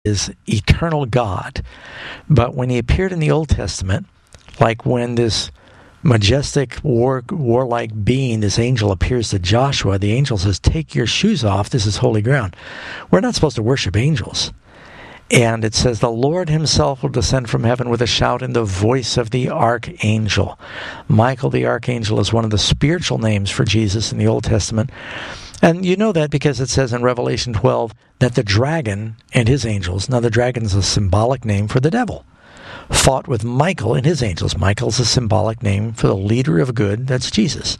is eternal God. But when he appeared in the Old Testament, like when this majestic warlike being, this angel, appears to Joshua, the angel says, "Take your shoes off, this is holy ground." We're not supposed to worship angels. And it says, "The Lord himself will descend from heaven with a shout in the voice of the archangel." Michael the archangel is one of the spiritual names for Jesus in the Old Testament. And you know that because it says in Revelation 12 that the dragon and his angels, now the dragon is a symbolic name for the devil, fought with Michael and his angels. Michael's a symbolic name for the leader of good, that's Jesus.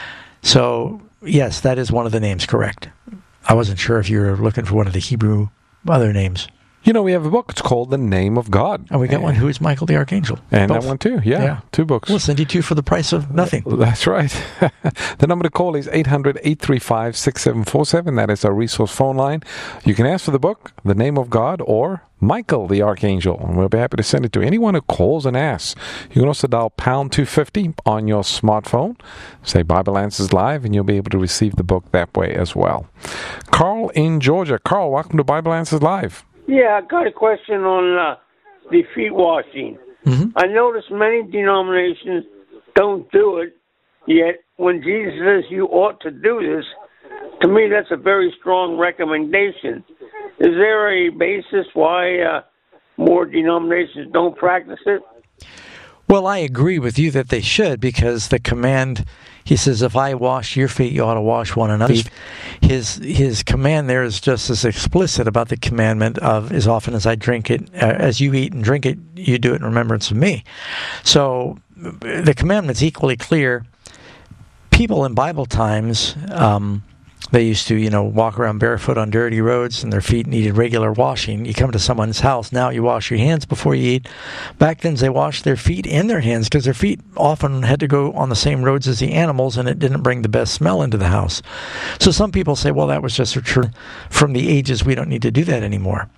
So, yes, that is one of the names, correct. I wasn't sure if you were looking for one of the Hebrew other names. You know, we have a book. It's called The Name of God. And we got one, Who is Michael the Archangel? And Both. that one too, yeah. 2 books. We'll send you 2 for the price of nothing. That's right. The number to call is 800-835-6747. That is our resource phone line. You can ask for the book, The Name of God, or Michael the Archangel, and we'll be happy to send it to anyone who calls and asks. You can also dial pound 250 on your smartphone, say Bible Answers Live, and you'll be able to receive the book that way as well. Carl in Georgia. Carl, welcome to Bible Answers Live. Yeah, I got a question on the feet washing. Mm-hmm. I notice many denominations don't do it, yet when Jesus says you ought to do this, to me that's a very strong recommendation. Is there a basis why more denominations don't practice it? Well, I agree with you that they should, because the command, he says, if I wash your feet, you ought to wash one another's. His command there is just as explicit about the commandment of, as often as I drink it, as you eat and drink it, you do it in remembrance of me. So the commandment's equally clear. People in Bible times, they used to, walk around barefoot on dirty roads, and their feet needed regular washing. You come to someone's house, now you wash your hands before you eat. Back then, they washed their feet and their hands because their feet often had to go on the same roads as the animals, and it didn't bring the best smell into the house. So some people say, well, that was just from the ages. We don't need to do that anymore.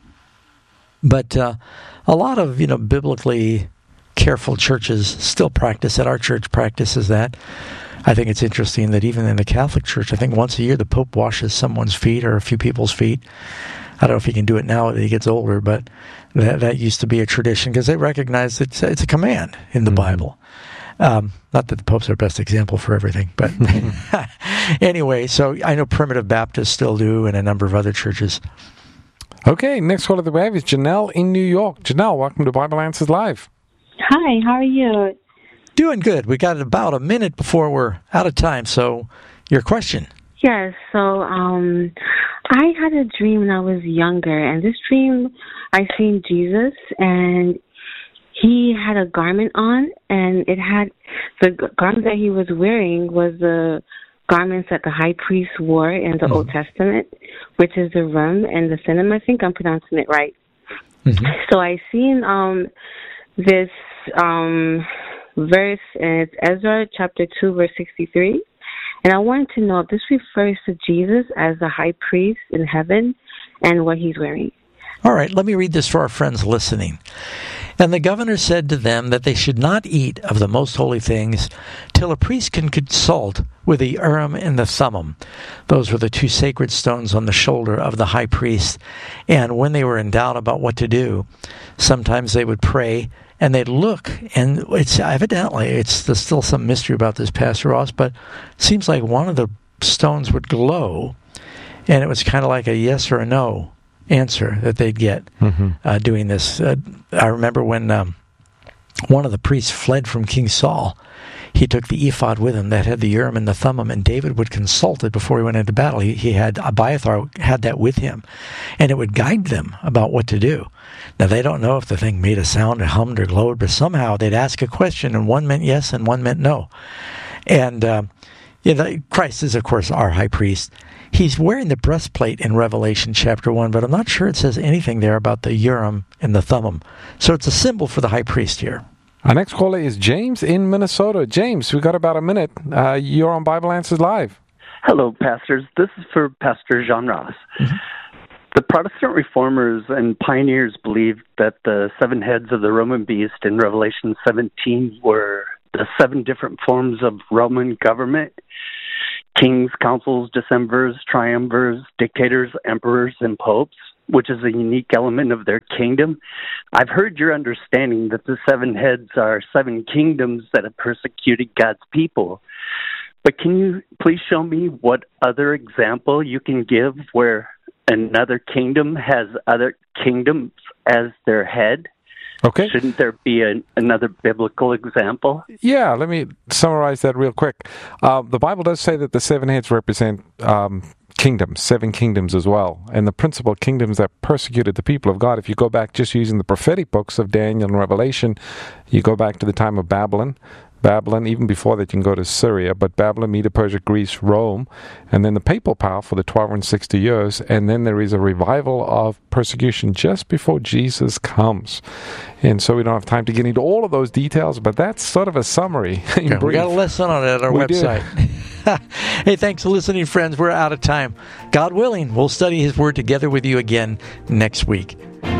But a lot of, biblically careful churches still practice it. Our church practices that. I think it's interesting that even in the Catholic Church, I think once a year the Pope washes someone's feet or a few people's feet. I don't know if he can do it now that he gets older, but that used to be a tradition because they recognize it's a command in the Bible. Not that the Pope's our best example for everything, but anyway, so I know Primitive Baptists still do and a number of other churches. Okay, next caller that we have is Janelle in New York. Janelle, welcome to Bible Answers Live. Hi, how are you? Doing good. We got about a minute before we're out of time, so your question. Yes, so I had a dream when I was younger, and this dream I seen Jesus, and he had a garment on, and it had the garment that he was wearing was the garments that the high priest wore in the Old Testament, which is the rum and the cinnamon. I think I'm pronouncing it right. Mm-hmm. So I seen this verse, and it's Ezra chapter 2, verse 63. And I wanted to know if this refers to Jesus as the high priest in heaven and what he's wearing. All right, let me read this for our friends listening. And the governor said to them that they should not eat of the most holy things till a priest can consult with the Urim and the Thummim. Those were the 2 sacred stones on the shoulder of the high priest. And when they were in doubt about what to do, sometimes they would pray and they'd look, and there's still some mystery about this, Pastor Ross, but it seems like one of the stones would glow, and it was kind of like a yes or a no answer that they'd get doing this. I remember when one of the priests fled from King Saul, he took the ephod with him that had the Urim and the Thummim, and David would consult it before he went into battle. He had Abiathar had that with him, and it would guide them about what to do. Now, they don't know if the thing made a sound or hummed or glowed, but somehow they'd ask a question, and one meant yes and one meant no. And Christ is, of course, our high priest. He's wearing the breastplate in Revelation chapter 1, but I'm not sure it says anything there about the Urim and the Thummim. So it's a symbol for the high priest here. Our next caller is James in Minnesota. James, we got about a minute. You're on Bible Answers Live. Hello, pastors. This is for Pastor Jean Ross. Mm-hmm. The Protestant reformers and pioneers believed that the 7 heads of the Roman beast in Revelation 17 were the 7 different forms of Roman government: kings, consuls, decemvirs, triumvirs, dictators, emperors, and popes. which is a unique element of their kingdom. I've heard your understanding that the 7 heads are 7 kingdoms that have persecuted God's people. But can you please show me what other example you can give where another kingdom has other kingdoms as their head? Okay. Shouldn't there be another biblical example? Yeah, let me summarize that real quick. The Bible does say that the 7 heads represent kingdoms, 7 kingdoms as well. And the principal kingdoms that persecuted the people of God, if you go back just using the prophetic books of Daniel and Revelation, you go back to the time of Babylon, even before that you can go to Syria, but Babylon, Media, Persia, Greece, Rome, and then the papal power for the 1260 years, and then there is a revival of persecution just before Jesus comes. And so we don't have time to get into all of those details, but that's sort of a summary. We got a lesson on it at our website. Hey, thanks for listening, friends. We're out of time. God willing, we'll study His Word together with you again next week.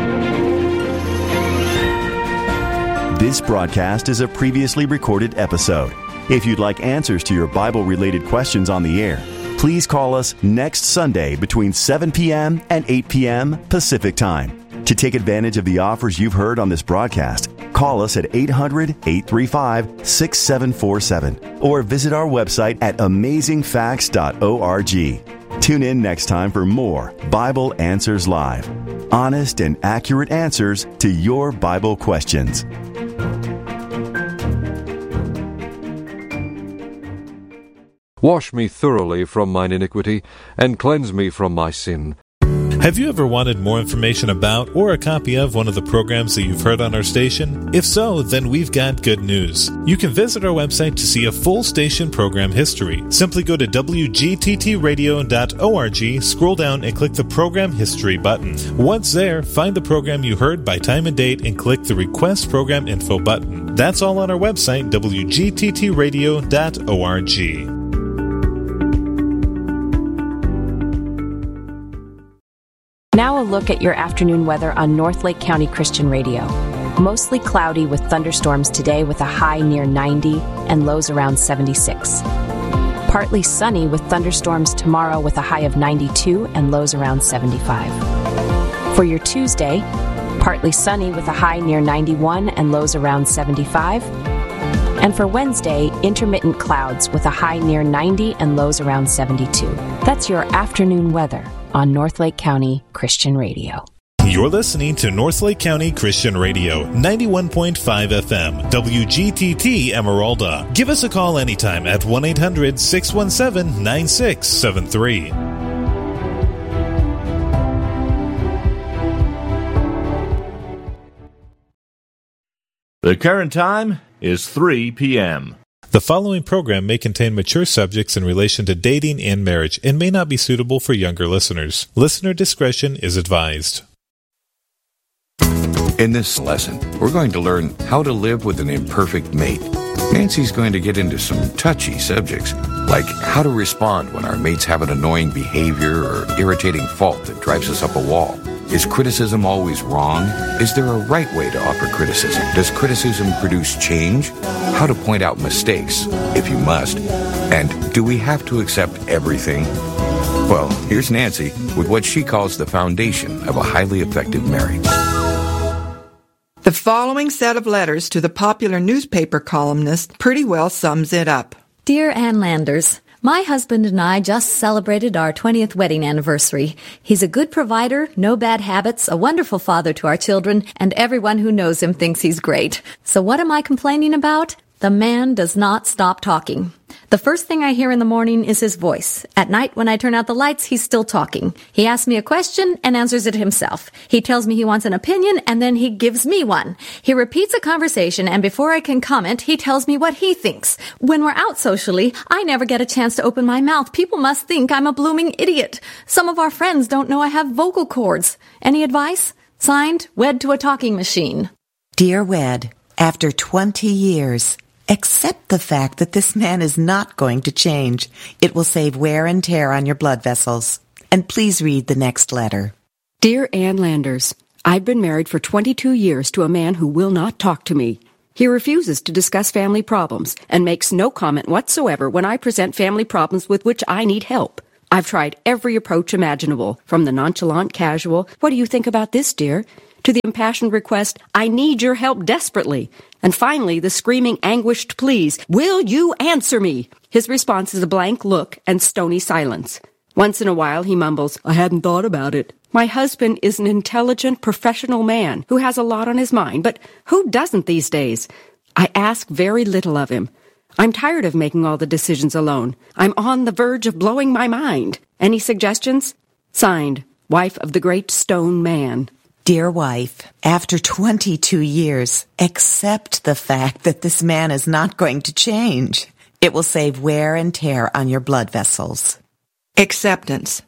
This broadcast is a previously recorded episode. If you'd like answers to your Bible-related questions on the air, please call us next Sunday between 7 p.m. and 8 p.m. Pacific Time. To take advantage of the offers you've heard on this broadcast, call us at 800-835-6747 or visit our website at amazingfacts.org. Tune in next time for more Bible Answers Live. Honest and accurate answers to your Bible questions. Wash me thoroughly from mine iniquity, and cleanse me from my sin. Have you ever wanted more information about or a copy of one of the programs that you've heard on our station? If so, then we've got good news. You can visit our website to see a full station program history. Simply go to wgttradio.org, scroll down and click the Program History button. Once there, find the program you heard by time and date and click the Request Program Info button. That's all on our website, wgttradio.org. Now a look at your afternoon weather on Northlake County Christian Radio. Mostly cloudy with thunderstorms today with a high near 90 and lows around 76. Partly sunny with thunderstorms tomorrow with a high of 92 and lows around 75. For your Tuesday, partly sunny with a high near 91 and lows around 75. And for Wednesday, intermittent clouds with a high near 90 and lows around 72. That's your afternoon weather on Northlake County Christian Radio. You're listening to Northlake County Christian Radio, 91.5 FM, WGTT Emeralda. Give us a call anytime at 1-800-617-9673. The current time is 3 p.m. The following program may contain mature subjects in relation to dating and marriage and may not be suitable for younger listeners. Listener discretion is advised. In this lesson, we're going to learn how to live with an imperfect mate. Nancy's going to get into some touchy subjects, like how to respond when our mates have an annoying behavior or irritating fault that drives us up a wall. Is criticism always wrong? Is there a right way to offer criticism? Does criticism produce change? How to point out mistakes, if you must. And do we have to accept everything? Well, here's Nancy with what she calls the foundation of a highly effective marriage. The following set of letters to the popular newspaper columnist pretty well sums it up. Dear Ann Landers, my husband and I just celebrated our 20th wedding anniversary. He's a good provider, no bad habits, a wonderful father to our children, and everyone who knows him thinks he's great. So what am I complaining about? The man does not stop talking. The first thing I hear in the morning is his voice. At night, when I turn out the lights, he's still talking. He asks me a question and answers it himself. He tells me he wants an opinion, and then he gives me one. He repeats a conversation, and before I can comment, he tells me what he thinks. When we're out socially, I never get a chance to open my mouth. People must think I'm a blooming idiot. Some of our friends don't know I have vocal cords. Any advice? Signed, Wed to a Talking Machine. Dear Wed, after 20 years... accept the fact that this man is not going to change. It will save wear and tear on your blood vessels. And please read the next letter. Dear Ann Landers, I've been married for 22 years to a man who will not talk to me. He refuses to discuss family problems and makes no comment whatsoever when I present family problems with which I need help. I've tried every approach imaginable, from the nonchalant casual, "What do you think about this, dear?" to the impassioned request, "I need your help desperately." And finally, the screaming, anguished pleas, "Will you answer me?" His response is a blank look and stony silence. Once in a while, he mumbles, "I hadn't thought about it." My husband is an intelligent, professional man who has a lot on his mind, but who doesn't these days? I ask very little of him. I'm tired of making all the decisions alone. I'm on the verge of blowing my mind. Any suggestions? Signed, wife of the great stone man. Dear wife, after 22 years, accept the fact that this man is not going to change. It will save wear and tear on your blood vessels. Acceptance.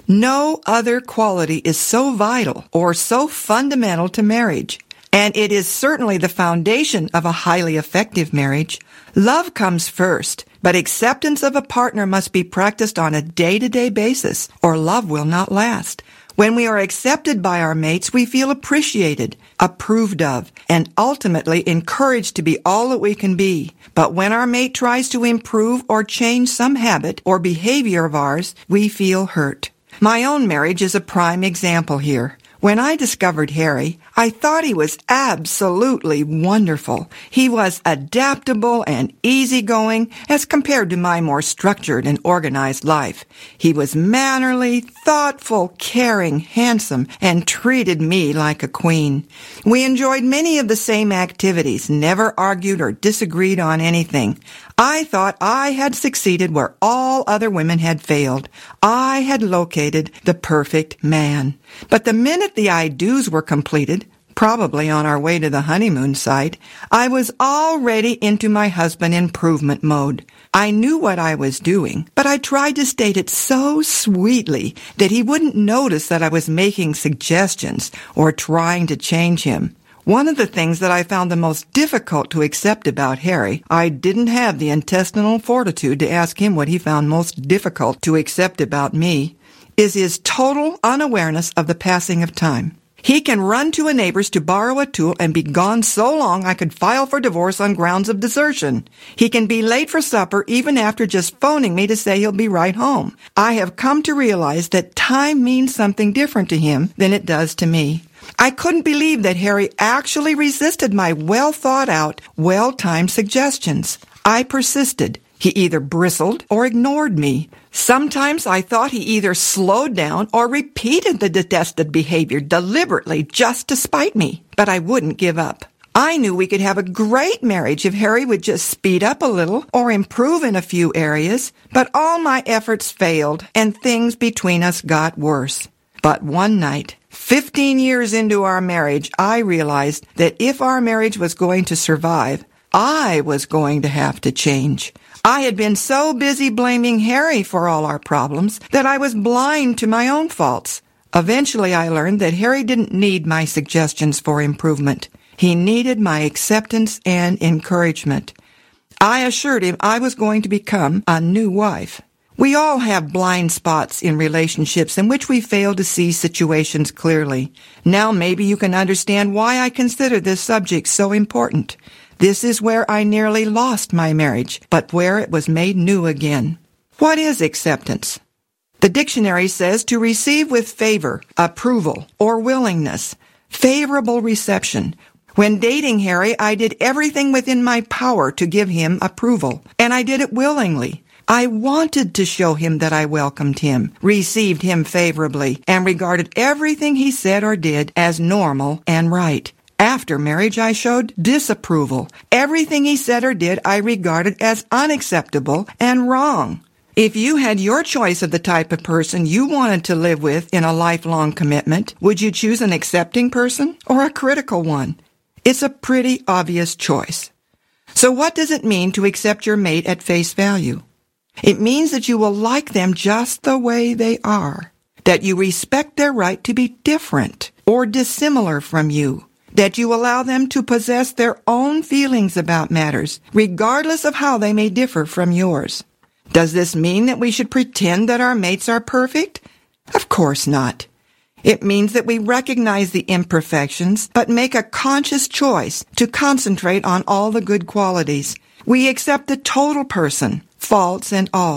No other quality is so vital or so fundamental to marriage, and it is certainly the foundation of a highly effective marriage. Love comes first, but acceptance of a partner must be practiced on a day-to-day basis, or love will not last. When we are accepted by our mates, we feel appreciated, approved of, and ultimately encouraged to be all that we can be. But when our mate tries to improve or change some habit or behavior of ours, we feel hurt. My own marriage is a prime example here. When I discovered Harry, I thought he was absolutely wonderful. He was adaptable and easygoing as compared to my more structured and organized life. He was mannerly, thoughtful, caring, handsome, and treated me like a queen. We enjoyed many of the same activities, never argued or disagreed on anything. I thought I had succeeded where all other women had failed. I had located the perfect man. But the minute the I-dos were completed, probably on our way to the honeymoon site, I was already into my husband improvement mode. I knew what I was doing, but I tried to state it so sweetly that he wouldn't notice that I was making suggestions or trying to change him. One of the things that I found the most difficult to accept about Harry, I didn't have the intestinal fortitude to ask him what he found most difficult to accept about me, is his total unawareness of the passing of time. He can run to a neighbor's to borrow a tool and be gone so long I could file for divorce on grounds of desertion. He can be late for supper even after just phoning me to say he'll be right home. I have come to realize that time means something different to him than it does to me. I couldn't believe that Harry actually resisted my well-thought-out, well-timed suggestions. I persisted. He either bristled or ignored me. Sometimes I thought he either slowed down or repeated the detested behavior deliberately just to spite me. But I wouldn't give up. I knew we could have a great marriage if Harry would just speed up a little or improve in a few areas. But all my efforts failed, and things between us got worse. But one night, 15 years into our marriage, I realized that if our marriage was going to survive, I was going to have to change. I had been so busy blaming Harry for all our problems that I was blind to my own faults. Eventually, I learned that Harry didn't need my suggestions for improvement. He needed my acceptance and encouragement. I assured him I was going to become a new wife. We all have blind spots in relationships in which we fail to see situations clearly. Now maybe you can understand why I consider this subject so important. This is where I nearly lost my marriage, but where it was made new again. What is acceptance? The dictionary says to receive with favor, approval, or willingness. Favorable reception. When dating Harry, I did everything within my power to give him approval, and I did it willingly. I wanted to show him that I welcomed him, received him favorably, and regarded everything he said or did as normal and right. After marriage, I showed disapproval. Everything he said or did I regarded as unacceptable and wrong. If you had your choice of the type of person you wanted to live with in a lifelong commitment, would you choose an accepting person or a critical one? It's a pretty obvious choice. So what does it mean to accept your mate at face value? It means that you will like them just the way they are, that you respect their right to be different or dissimilar from you, that you allow them to possess their own feelings about matters, regardless of how they may differ from yours. Does this mean that we should pretend that our mates are perfect? Of course not. It means that we recognize the imperfections, but make a conscious choice to concentrate on all the good qualities. We accept the total person, faults and all.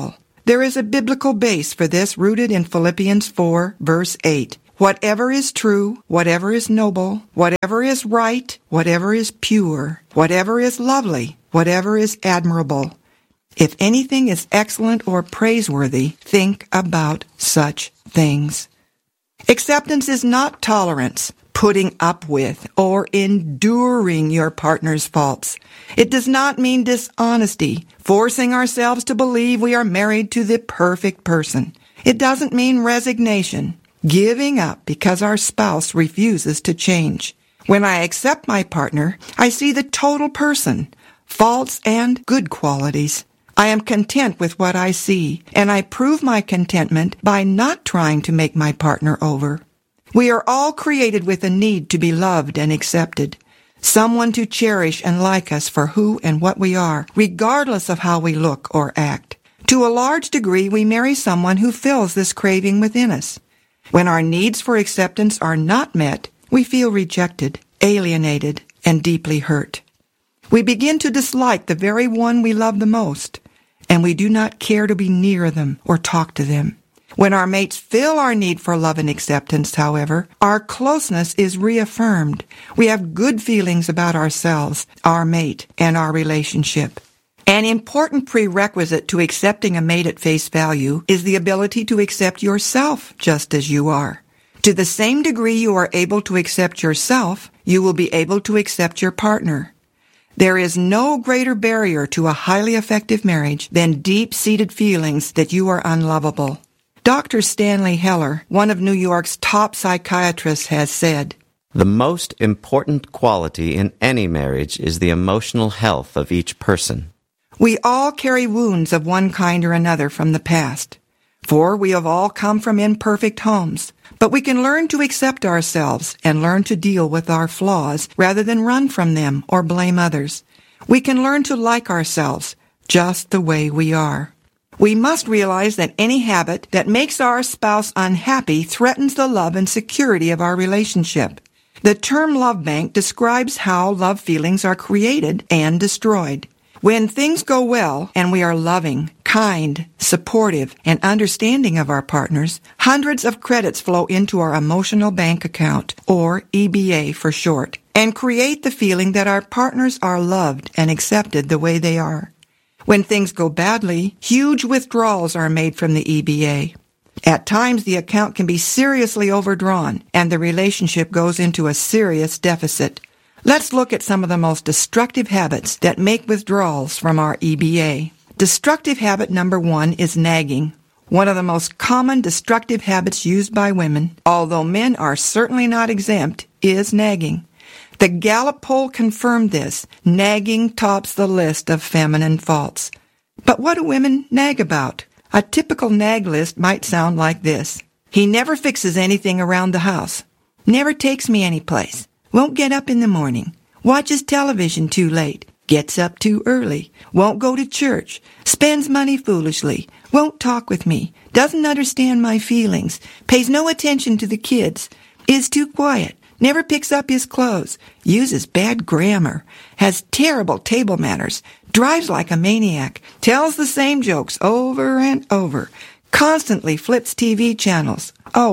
There is a biblical base for this rooted in Philippians 4, verse 8. Whatever is true, whatever is noble, whatever is right, whatever is pure, whatever is lovely, whatever is admirable, if anything is excellent or praiseworthy, think about such things. Acceptance is not tolerance, putting up with, or enduring your partner's faults. It does not mean dishonesty, forcing ourselves to believe we are married to the perfect person. It doesn't mean resignation, giving up because our spouse refuses to change. When I accept my partner, I see the total person, faults and good qualities. I am content with what I see, and I prove my contentment by not trying to make my partner over. We are all created with a need to be loved and accepted, someone to cherish and like us for who and what we are, regardless of how we look or act. To a large degree, we marry someone who fills this craving within us. When our needs for acceptance are not met, we feel rejected, alienated, and deeply hurt. We begin to dislike the very one we love the most, and we do not care to be near them or talk to them. When our mates fill our need for love and acceptance, however, our closeness is reaffirmed. We have good feelings about ourselves, our mate, and our relationship. An important prerequisite to accepting a mate at face value is the ability to accept yourself just as you are. To the same degree you are able to accept yourself, you will be able to accept your partner. There is no greater barrier to a highly effective marriage than deep-seated feelings that you are unlovable. Dr. Stanley Heller, one of New York's top psychiatrists, has said, "The most important quality in any marriage is the emotional health of each person." We all carry wounds of one kind or another from the past, for we have all come from imperfect homes. But we can learn to accept ourselves and learn to deal with our flaws rather than run from them or blame others. We can learn to like ourselves just the way we are. We must realize that any habit that makes our spouse unhappy threatens the love and security of our relationship. The term love bank describes how love feelings are created and destroyed. When things go well and we are loving, kind, supportive, and understanding of our partners, hundreds of credits flow into our emotional bank account, or EBA for short, and create the feeling that our partners are loved and accepted the way they are. When things go badly, huge withdrawals are made from the EBA. At times, the account can be seriously overdrawn, and the relationship goes into a serious deficit. Let's look at some of the most destructive habits that make withdrawals from our EBA. Destructive habit number 1 is nagging. One of the most common destructive habits used by women, although men are certainly not exempt, is nagging. The Gallup poll confirmed this. Nagging tops the list of feminine faults. But what do women nag about? A typical nag list might sound like this. He never fixes anything around the house. Never takes me anyplace. Won't get up in the morning. Watches television too late. Gets up too early. Won't go to church. Spends money foolishly. Won't talk with me. Doesn't understand my feelings. Pays no attention to the kids. Is too quiet. Never picks up his clothes. Uses bad grammar. Has terrible table manners. Drives like a maniac. Tells the same jokes over and over. Constantly flips TV channels. Oh,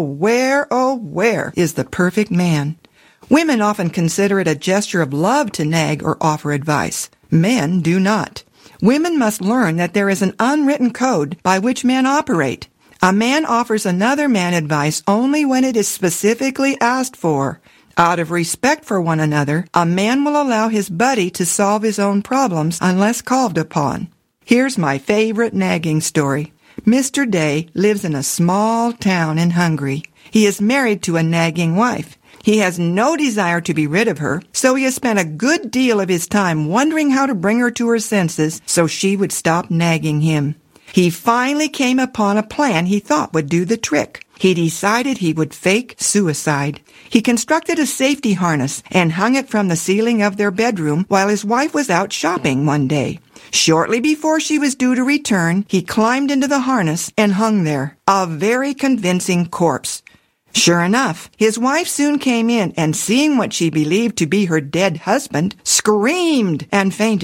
where is the perfect man? Women often consider it a gesture of love to nag or offer advice. Men do not. Women must learn that there is an unwritten code by which men operate. A man offers another man advice only when it is specifically asked for. Out of respect for one another, a man will allow his buddy to solve his own problems unless called upon. Here's my favorite nagging story. Mr. Day lives in a small town in Hungary. He is married to a nagging wife. He has no desire to be rid of her, so he has spent a good deal of his time wondering how to bring her to her senses so she would stop nagging him. He finally came upon a plan he thought would do the trick. He decided he would fake suicide. He constructed a safety harness and hung it from the ceiling of their bedroom while his wife was out shopping one day. Shortly before she was due to return, he climbed into the harness and hung there, a very convincing corpse. Sure enough, his wife soon came in and, seeing what she believed to be her dead husband, screamed and fainted.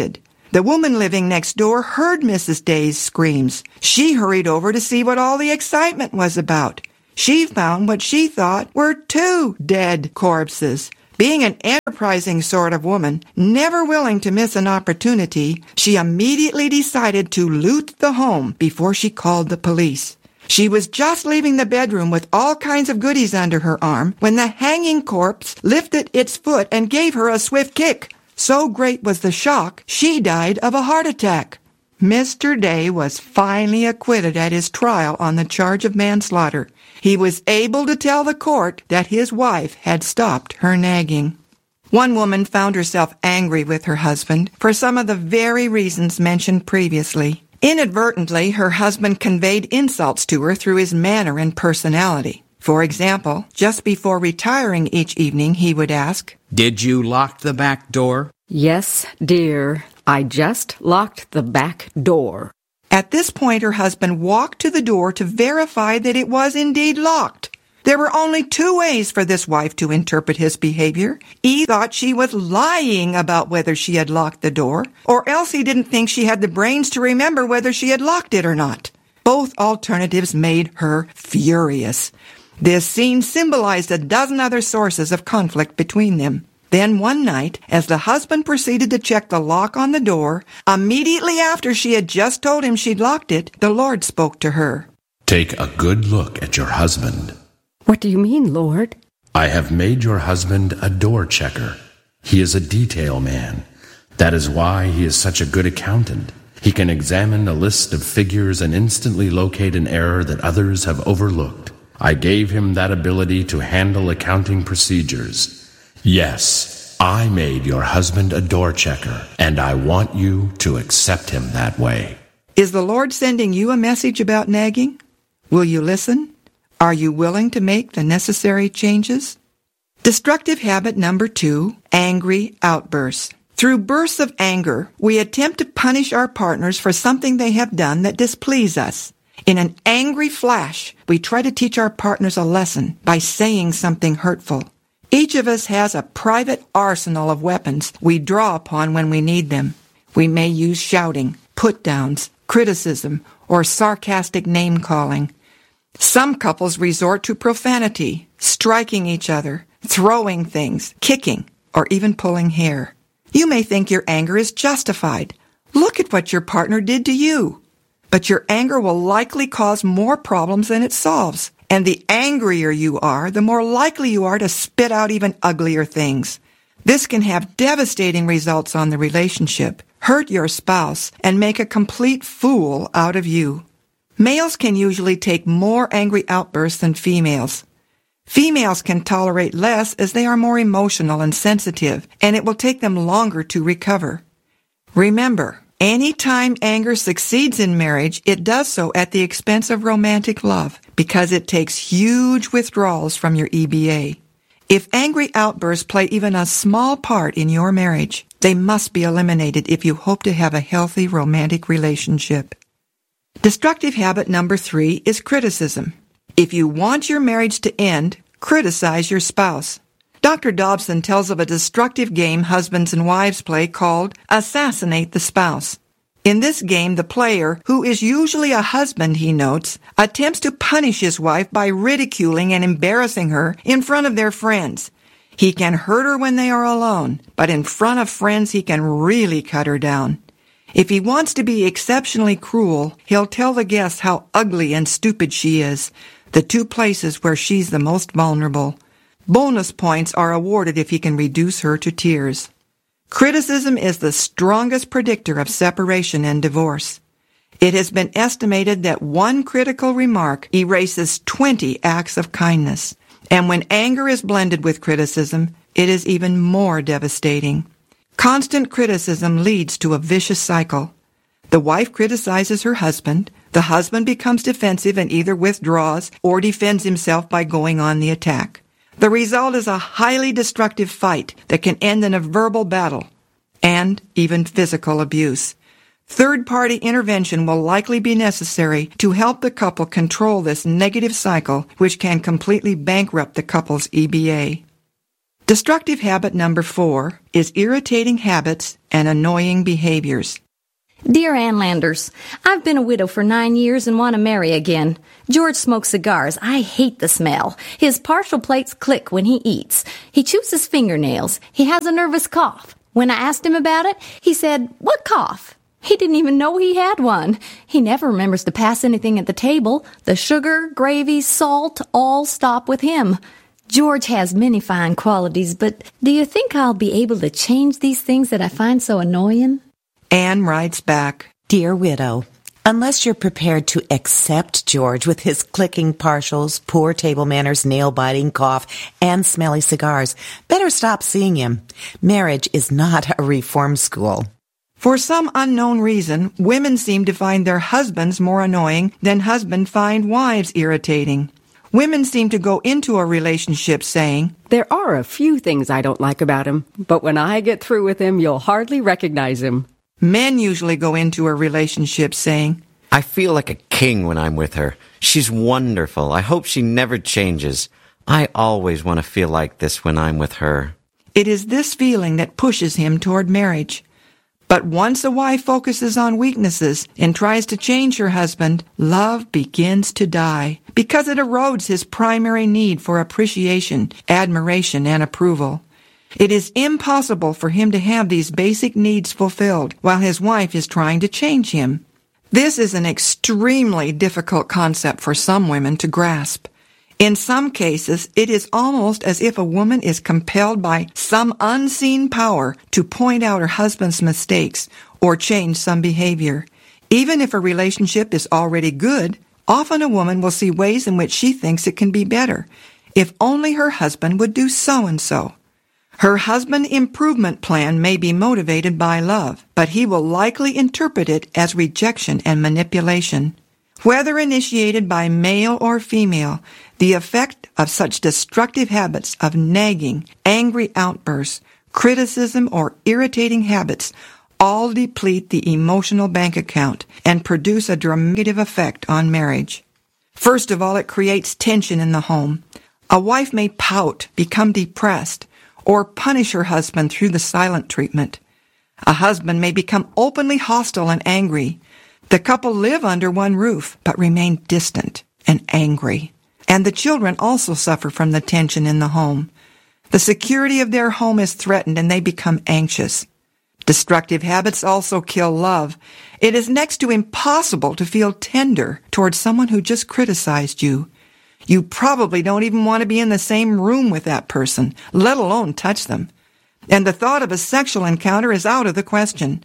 The woman living next door heard Mrs. Day's screams. She hurried over to see what all the excitement was about. She found what she thought were 2 dead corpses. Being an enterprising sort of woman, never willing to miss an opportunity, she immediately decided to loot the home before she called the police. She was just leaving the bedroom with all kinds of goodies under her arm when the hanging corpse lifted its foot and gave her a swift kick. So great was the shock, she died of a heart attack. Mr. Day was finally acquitted at his trial on the charge of manslaughter. He was able to tell the court that his wife had stopped her nagging. One woman found herself angry with her husband for some of the very reasons mentioned previously. Inadvertently, her husband conveyed insults to her through his manner and personality. For example, just before retiring each evening, he would ask, "Did you lock the back door?" Yes, dear. I just locked the back door. At this point, her husband walked to the door to verify that it was indeed locked. There were only 2 ways for this wife to interpret his behavior. He thought she was lying about whether she had locked the door, or else he didn't think she had the brains to remember whether she had locked it or not. Both alternatives made her furious. This scene symbolized a dozen other sources of conflict between them. Then one night, as the husband proceeded to check the lock on the door, immediately after she had just told him she'd locked it, the Lord spoke to her. "Take a good look at your husband." What do you mean, Lord? "I have made your husband a door checker. He is a detail man. That is why he is such a good accountant. He can examine a list of figures and instantly locate an error that others have overlooked. I gave him that ability to handle accounting procedures. Yes, I made your husband a door checker, and I want you to accept him that way." Is the Lord sending you a message about nagging? Will you listen? Are you willing to make the necessary changes? Destructive habit number 2, angry outbursts. Through bursts of anger, we attempt to punish our partners for something they have done that displease us. In an angry flash, we try to teach our partners a lesson by saying something hurtful. Each of us has a private arsenal of weapons we draw upon when we need them. We may use shouting, put-downs, criticism, or sarcastic name-calling. Some couples resort to profanity, striking each other, throwing things, kicking, or even pulling hair. You may think your anger is justified. Look at what your partner did to you. But your anger will likely cause more problems than it solves. And the angrier you are, the more likely you are to spit out even uglier things. This can have devastating results on the relationship, hurt your spouse, and make a complete fool out of you. Males can usually take more angry outbursts than females. Females can tolerate less as they are more emotional and sensitive, and it will take them longer to recover. Remember, any time anger succeeds in marriage, it does so at the expense of romantic love because it takes huge withdrawals from your EBA. If angry outbursts play even a small part in your marriage, they must be eliminated if you hope to have a healthy romantic relationship. Destructive habit number 3 is criticism. If you want your marriage to end, criticize your spouse. Dr. Dobson tells of a destructive game husbands and wives play called Assassinate the Spouse. In this game, the player, who is usually a husband, he notes, attempts to punish his wife by ridiculing and embarrassing her in front of their friends. He can hurt her when they are alone, but in front of friends he can really cut her down. If he wants to be exceptionally cruel, he'll tell the guests how ugly and stupid she is, the 2 places where she's the most vulnerable. Bonus points are awarded if he can reduce her to tears. Criticism is the strongest predictor of separation and divorce. It has been estimated that 1 critical remark erases 20 acts of kindness. And when anger is blended with criticism, it is even more devastating. Constant criticism leads to a vicious cycle. The wife criticizes her husband. The husband becomes defensive and either withdraws or defends himself by going on the attack. The result is a highly destructive fight that can end in a verbal battle and even physical abuse. Third-party intervention will likely be necessary to help the couple control this negative cycle, which can completely bankrupt the couple's EBA. Destructive habit number 4 is irritating habits and annoying behaviors. Dear Ann Landers, I've been a widow for 9 years and want to marry again. George smokes cigars. I hate the smell. His partial plates click when he eats. He chews his fingernails. He has a nervous cough. When I asked him about it, he said, "What cough?" He didn't even know he had one. He never remembers to pass anything at the table. The sugar, gravy, salt all stop with him. George has many fine qualities, but do you think I'll be able to change these things that I find so annoying? Anne writes back, Dear widow, unless you're prepared to accept George with his clicking partials, poor table manners, nail-biting cough, and smelly cigars, better stop seeing him. Marriage is not a reform school. For some unknown reason, women seem to find their husbands more annoying than husbands find wives irritating. Women seem to go into a relationship saying, "There are a few things I don't like about him, but when I get through with him, you'll hardly recognize him." Men usually go into a relationship saying, "I feel like a king when I'm with her. She's wonderful. I hope she never changes. I always want to feel like this when I'm with her." It is this feeling that pushes him toward marriage. But once a wife focuses on weaknesses and tries to change her husband, love begins to die because it erodes his primary need for appreciation, admiration, and approval. It is impossible for him to have these basic needs fulfilled while his wife is trying to change him. This is an extremely difficult concept for some women to grasp. In some cases, it is almost as if a woman is compelled by some unseen power to point out her husband's mistakes or change some behavior. Even if a relationship is already good, often a woman will see ways in which she thinks it can be better. If only her husband would do so and so. Her husband improvement plan may be motivated by love, but he will likely interpret it as rejection and manipulation. Whether initiated by male or female, the effect of such destructive habits of nagging, angry outbursts, criticism, or irritating habits all deplete the emotional bank account and produce a dramatic effect on marriage. First of all, it creates tension in the home. A wife may pout, become depressed, or punish her husband through the silent treatment. A husband may become openly hostile and angry. The couple live under one roof, but remain distant and angry. And the children also suffer from the tension in the home. The security of their home is threatened and they become anxious. Destructive habits also kill love. It is next to impossible to feel tender towards someone who just criticized you. You probably don't even want to be in the same room with that person, let alone touch them. And the thought of a sexual encounter is out of the question.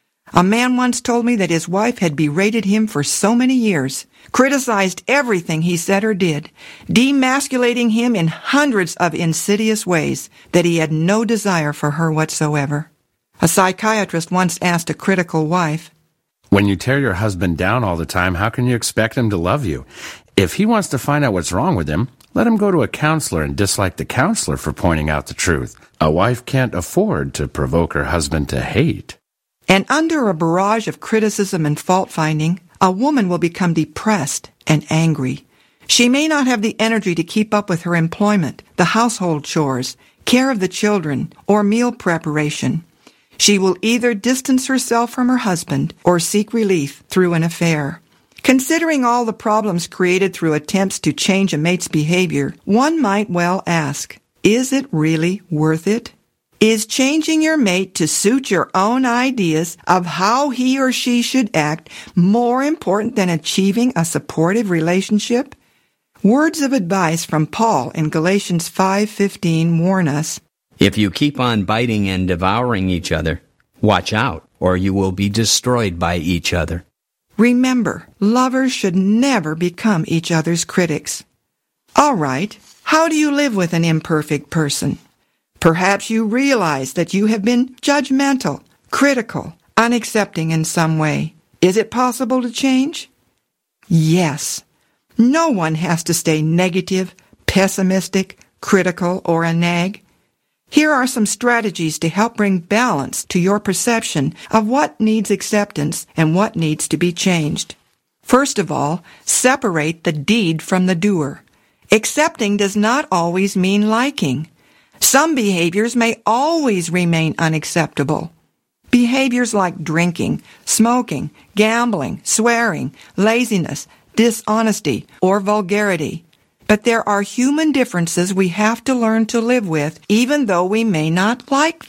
A man once told me that his wife had berated him for so many years, criticized everything he said or did, demasculating him in hundreds of insidious ways, that he had no desire for her whatsoever. A psychiatrist once asked a critical wife, "When you tear your husband down all the time, how can you expect him to love you? If he wants to find out what's wrong with him, let him go to a counselor and dislike the counselor for pointing out the truth. A wife can't afford to provoke her husband to hate." And under a barrage of criticism and fault-finding, a woman will become depressed and angry. She may not have the energy to keep up with her employment, the household chores, care of the children, or meal preparation. She will either distance herself from her husband or seek relief through an affair. Considering all the problems created through attempts to change a mate's behavior, one might well ask, is it really worth it? Is changing your mate to suit your own ideas of how he or she should act more important than achieving a supportive relationship? Words of advice from Paul in Galatians 5:15 warn us, "If you keep on biting and devouring each other, watch out, or you will be destroyed by each other." Remember, lovers should never become each other's critics. All right, how do you live with an imperfect person? Perhaps you realize that you have been judgmental, critical, unaccepting in some way. Is it possible to change? Yes. No one has to stay negative, pessimistic, critical, or a nag. Here are some strategies to help bring balance to your perception of what needs acceptance and what needs to be changed. First of all, separate the deed from the doer. Accepting does not always mean liking. Some behaviors may always remain unacceptable. Behaviors like drinking, smoking, gambling, swearing, laziness, dishonesty, or vulgarity. But there are human differences we have to learn to live with, even though we may not like